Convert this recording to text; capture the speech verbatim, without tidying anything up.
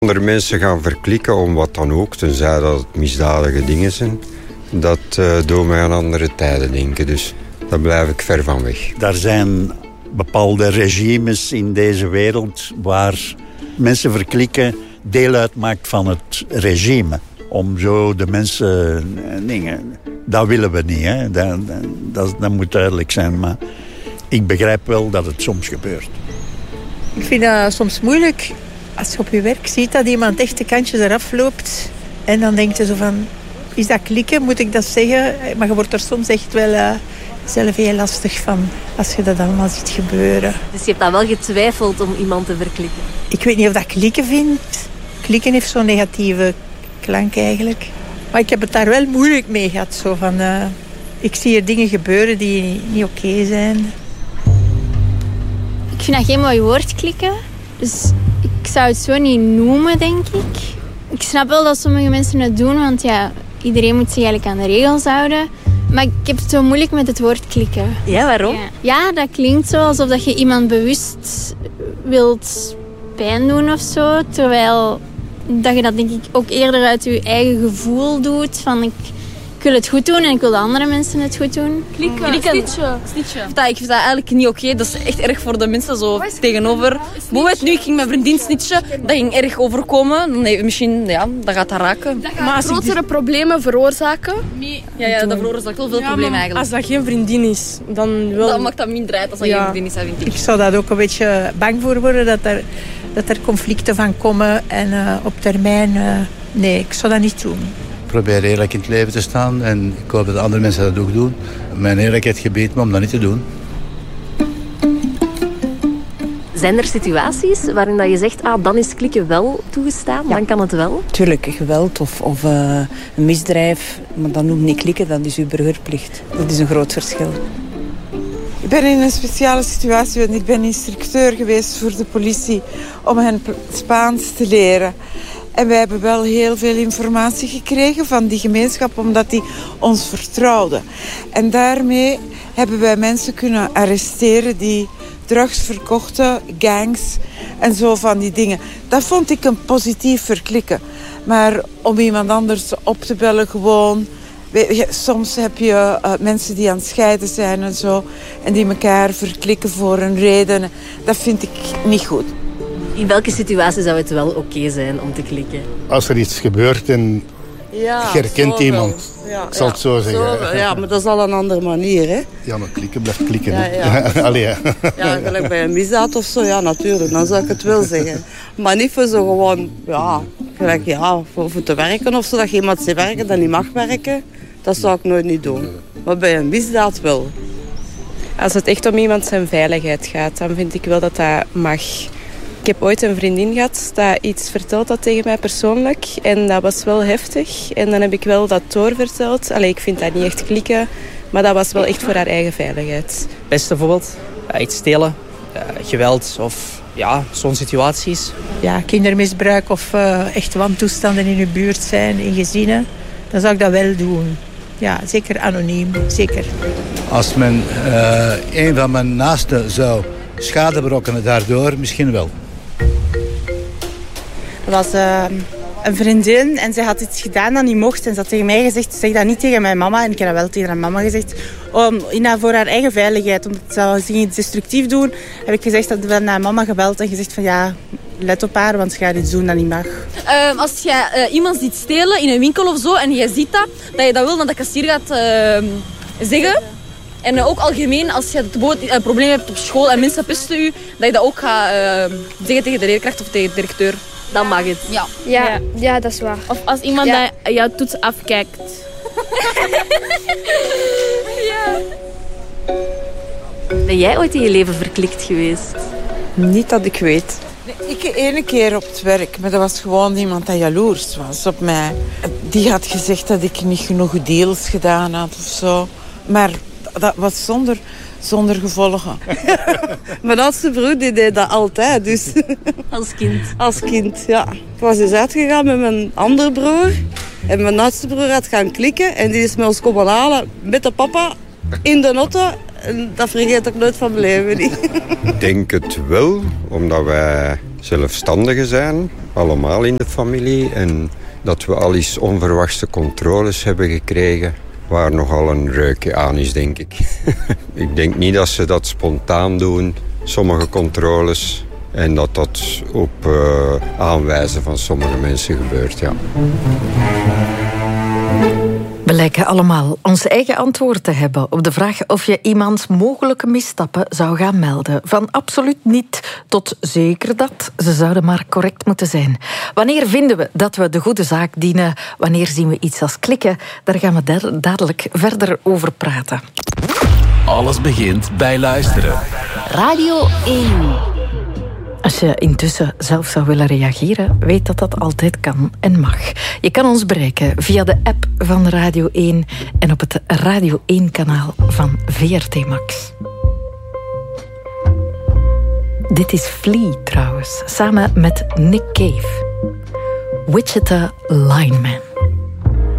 Andere mensen gaan verklikken om wat dan ook, tenzij dat het misdadige dingen zijn. Dat uh, doet mij aan andere tijden denken, dus daar blijf ik ver van weg. Er zijn bepaalde regimes in deze wereld waar mensen verklikken deel uitmaakt van het regime. Om zo de mensen dingen. Dat willen we niet, hè. Dat, dat, dat moet duidelijk zijn, maar ik begrijp wel dat het soms gebeurt. Ik vind dat soms moeilijk als je op je werk ziet dat iemand echt de kantjes eraf loopt. En dan denk je zo van, is dat klikken? Moet ik dat zeggen? Maar je wordt er soms echt wel uh, zelf heel lastig van als je dat allemaal ziet gebeuren. Dus je hebt dan wel getwijfeld om iemand te verklikken? Ik weet niet of dat klikken vindt. Klikken heeft zo'n negatieve klank eigenlijk. Maar ik heb het daar wel moeilijk mee gehad. Zo van, uh, ik zie er dingen gebeuren die niet oké okay zijn. Ik vind dat geen mooi woord, klikken. Dus ik zou het zo niet noemen, denk ik. Ik snap wel dat sommige mensen het doen, want ja, iedereen moet zich eigenlijk aan de regels houden. Maar ik heb het zo moeilijk met het woord klikken. Ja, waarom? Ja, ja, dat klinkt zo alsof dat je iemand bewust wilt pijn doen of zo. Terwijl dat je dat denk ik ook eerder uit je eigen gevoel doet. Van ik, ik wil het goed doen en ik wil de andere mensen het goed doen. Klikken, snitchen. snitchen. Ik, ik vind dat eigenlijk niet oké. Okay. Dat is echt erg voor de mensen zo tegenover. Bijvoorbeeld nu, ik ging mijn vriendin snitchen. Dat ging erg overkomen. Nee, misschien, ja, dat gaat dat raken. Dat gaat grotere die... problemen veroorzaken. Ja, ja, dat veroorzaakt wel veel ja, problemen eigenlijk. Als dat geen vriendin is, dan wel... Dan maakt dat minder uit als dat ja. geen vriendin is, vind ik. Ik zou daar ook een beetje bang voor worden dat er, dat er conflicten van komen. En uh, op termijn, uh, nee, ik zou dat niet doen. Ik probeer eerlijk in het leven te staan en ik hoop dat andere mensen dat ook doen. Mijn eerlijkheid gebiedt me om dat niet te doen. Zijn er situaties waarin dat je zegt, ah, dan is klikken wel toegestaan, ja. Dan kan het wel? Tuurlijk, geweld of, of uh, een misdrijf, maar dat noemt niet klikken, dat is uw burgerplicht. Dat is een groot verschil. Ik ben in een speciale situatie, want ik ben instructeur geweest voor de politie om hen Spaans te leren. En wij hebben wel heel veel informatie gekregen van die gemeenschap, omdat die ons vertrouwden. En daarmee hebben wij mensen kunnen arresteren die drugs verkochten, gangs en zo van die dingen. Dat vond ik een positief verklikken. Maar om iemand anders op te bellen gewoon... Soms heb je uh, mensen die aan het scheiden zijn en zo, en die elkaar verklikken voor een reden. Dat vind ik niet goed. In welke situatie zou het wel oké okay zijn om te klikken? Als er iets gebeurt en ja, je herkent iemand, ja, ik zal ja, het zo zeggen. Zo, ja, maar dat is al een andere manier, hè? Ja, maar klikken blijft klikken. Ja, ja. Allee, ja. Ja, gelijk bij een misdaad of zo, ja, natuurlijk. Dan zou ik het wel zeggen. Maar niet voor zo gewoon, ja, gelijk, ja, voor, voor te werken of zo. Dat je iemand ziet werken dat niet mag werken. Dat zou ik nooit niet doen. Maar bij een misdaad wel. Als het echt om iemand zijn veiligheid gaat, dan vind ik wel dat dat mag. Ik heb ooit een vriendin gehad dat iets verteld had tegen mij persoonlijk. En dat was wel heftig. En dan heb ik wel dat doorverteld. Allee, ik vind dat niet echt klikken. Maar dat was wel echt voor haar eigen veiligheid. Beste bijvoorbeeld, iets stelen, geweld of ja, zo'n situaties. Ja, kindermisbruik of uh, echt wantoestanden in uw buurt zijn, in gezinnen. Dan zou ik dat wel doen. Ja, zeker anoniem, zeker. Als men uh, een van mijn naasten zou schade berokkenen daardoor, misschien wel. Er was uh, een vriendin en zij had iets gedaan dat niet mocht. En ze had tegen mij gezegd, zeg dat niet tegen mijn mama. En ik heb dat wel tegen haar mama gezegd. Om, in haar, voor haar eigen veiligheid. Omdat ze ging iets destructief doen, heb ik gezegd dat we naar haar mama gebeld en gezegd van ja... Let op haar, want ze gaat iets doen dat niet mag. Uh, als je uh, iemand ziet stelen in een winkel of zo en je ziet dat, dat je dat wil dat de kassier gaat uh, zeggen. En uh, ook algemeen, als je het een probleem hebt op school en mensen pesten u, dat je dat ook gaat uh, zeggen tegen de leerkracht of tegen de directeur. Dan mag het. Ja, ja, ja. ja dat is waar. Of als iemand ja. dat jouw toets afkijkt. Ja. Ben jij ooit in je leven verklikt geweest? Niet dat ik weet. Ik ene keer op het werk, maar dat was gewoon iemand dat jaloers was op mij. Die had gezegd dat ik niet genoeg deals gedaan had of zo. Maar dat was zonder, zonder gevolgen. Mijn oudste broer die deed dat altijd. Dus. Als kind? Als kind, ja. Ik was dus uitgegaan met mijn andere broer. En mijn oudste broer had gaan klikken. En die is met ons komen halen met de papa in de auto. En dat vergeet ik nooit van mijn leven niet. Ik denk het wel, omdat wij zelfstandigen zijn, allemaal in de familie. En dat we al eens onverwachte controles hebben gekregen, waar nogal een reukje aan is, denk ik. Ik denk niet dat ze dat spontaan doen, sommige controles. En dat dat op uh, aanwijzen van sommige mensen gebeurt, ja. We lijken allemaal ons eigen antwoord te hebben op de vraag of je iemands mogelijke misstappen zou gaan melden. Van absoluut niet tot zeker dat. Ze zouden maar correct moeten zijn. Wanneer vinden we dat we de goede zaak dienen? Wanneer zien we iets als klikken? Daar gaan we dadelijk verder over praten. Alles begint bij luisteren. Radio één. Als je intussen zelf zou willen reageren, weet dat dat altijd kan en mag. Je kan ons bereiken via de app van Radio één en op het Radio één-kanaal van V R T Max. Dit is Flea trouwens, samen met Nick Cave. Wichita Lineman.